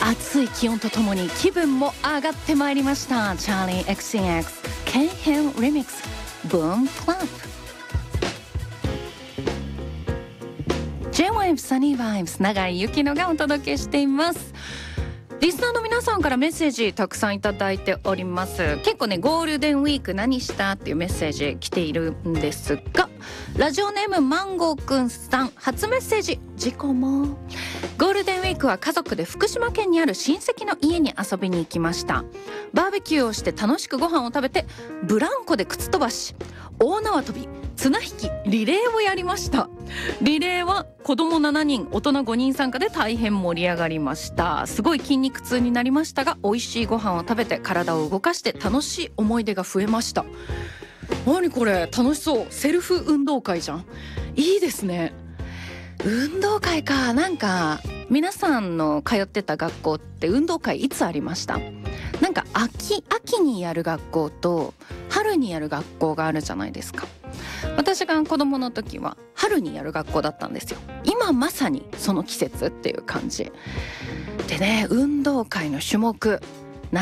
暑い気温とともに気分も上がってまいりました。チャーリー XCX ケンヘンリミックスブームクラップ J-Wave サニーバイブス永井ゆきのがお届けしています。リスナーの皆さんからメッセージたくさんいただいております。結構ね、ゴールデンウィーク何したっていうメッセージ来ているんですが、ラジオネームマンゴーくんさん初メッセージ。事故もゴールデンウィークは家族で福島県にある親戚の家に遊びに行きました。バーベキューをして楽しくご飯を食べて、ブランコで靴飛ばし、大縄跳び、綱引き、リレーをやりました。リレーは子供7人大人5人参加で大変盛り上がりました。すごい筋肉痛になりましたが、美味しいご飯を食べて体を動かして楽しい思い出が増えました。何これ、楽しそう。セルフ運動会じゃん。いいですね。運動会か。なんか皆さんの通ってた学校って運動会いつありました？なんか秋にやる学校と春にやる学校があるじゃないですか。私が子供の時は春にやる学校だったんですよ。今まさにその季節っていう感じでね。運動会の種目